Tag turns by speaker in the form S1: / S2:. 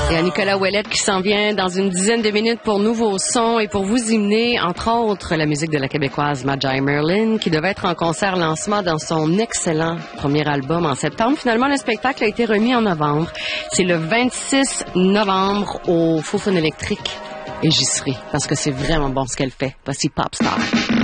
S1: Il y a Nicolas Ouellette qui s'en vient dans une dizaine de minutes pour Nouveau Son et pour vous hymner, entre autres, la musique de la Québécoise Majai Merlin, qui devait être en concert lancement dans son excellent premier album en septembre. Finalement, le spectacle a été remis en novembre. C'est le 26 novembre au Faux Fun électrique. Et j'y serai, parce que c'est vraiment bon ce qu'elle fait. Voici Popstar.